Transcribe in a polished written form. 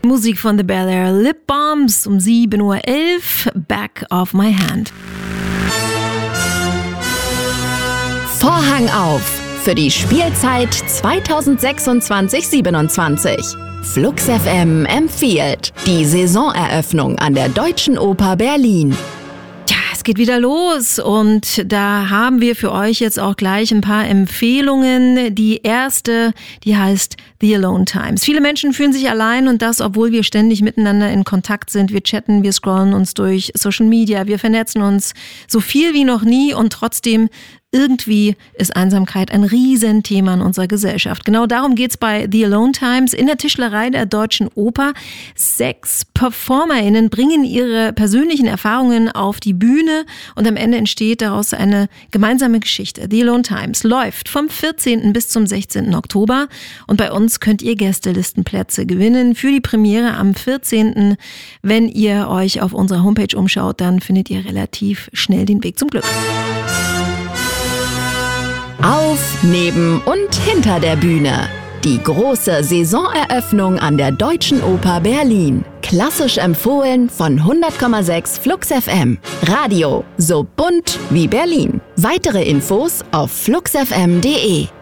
Musik von The Bel Air, Lip Bombs um 7.11 Uhr, Back of My Hand. Vorhang auf für die Spielzeit 2026/27. Flux FM empfiehlt die Saisoneröffnung an der Deutschen Oper Berlin. Es geht wieder los und da haben wir für euch jetzt auch gleich ein paar Empfehlungen. Die erste, die heißt The Alone Times. Viele Menschen fühlen sich allein und das, obwohl wir ständig miteinander in Kontakt sind. Wir chatten, wir scrollen uns durch Social Media, wir vernetzen uns so viel wie noch nie und trotzdem irgendwie ist Einsamkeit ein Riesenthema in unserer Gesellschaft. Genau darum geht's bei The Alone Times in der Tischlerei der Deutschen Oper. 6 PerformerInnen bringen ihre persönlichen Erfahrungen auf die Bühne und am Ende entsteht daraus eine gemeinsame Geschichte. The Alone Times läuft vom 14. bis zum 16. Oktober und bei uns könnt ihr Gästelistenplätze gewinnen für die Premiere am 14. Wenn ihr euch auf unserer Homepage umschaut, dann findet ihr relativ schnell den Weg zum Glück. Auf, neben und hinter der Bühne. Die große Saisoneröffnung an der Deutschen Oper Berlin. Klassisch empfohlen von 100,6 Flux FM. Radio so bunt wie Berlin. Weitere Infos auf fluxfm.de.